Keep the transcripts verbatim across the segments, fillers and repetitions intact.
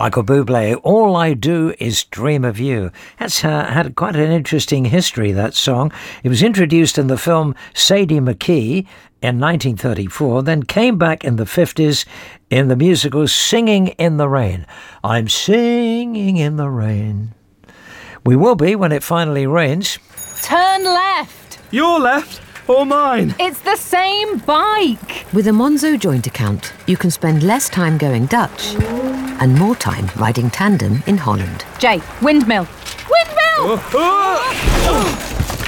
Michael Bublé, All I Do Is Dream of You. That's uh, had quite an interesting history, that song. It was introduced in the film Sadie McKee in nineteen thirty-four, then came back in the fifties in the musical Singing in the Rain. I'm singing in the rain. We will be when it finally rains. Turn left. Your left or mine? It's the same bike. With a Monzo joint account, you can spend less time going Dutch and more time riding tandem in Holland. Jay, windmill. Windmill! Oh, oh.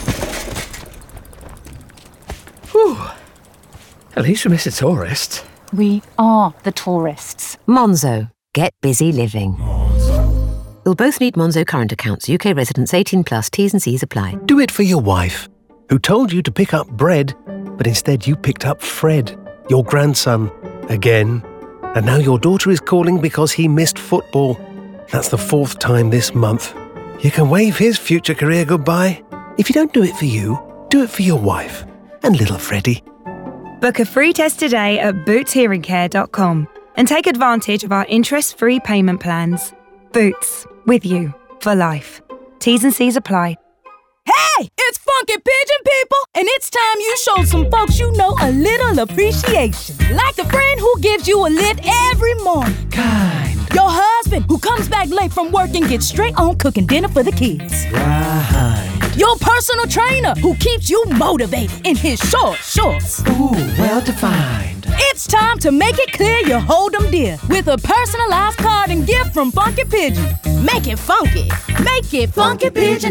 Whew. At least we miss a tourist. We are the tourists. Monzo. Get busy living. You'll both need Monzo current accounts. U K residents eighteen plus. T's and C's apply. Do it for your wife, who told you to pick up bread, but instead you picked up Fred, your grandson, again. And now your daughter is calling because he missed football. That's the fourth time this month. You can wave his future career goodbye. If you don't do it for you, do it for your wife and little Freddie. Book a free test today at boots hearing care dot com and take advantage of our interest-free payment plans. Boots, with you for life. T's and C's apply. Hey, it's Funky Pigeon people, and it's time you showed some folks you know a little appreciation. Like the friend who gives you a lift every morning. Kind. Your husband who comes back late from work and gets straight on cooking dinner for the kids. Right. Your personal trainer who keeps you motivated in his short shorts. Ooh, well defined. It's time to make it clear you hold them dear with a personalized card and gift from Funky Pigeon. Make it funky. Make it Funky Pigeon.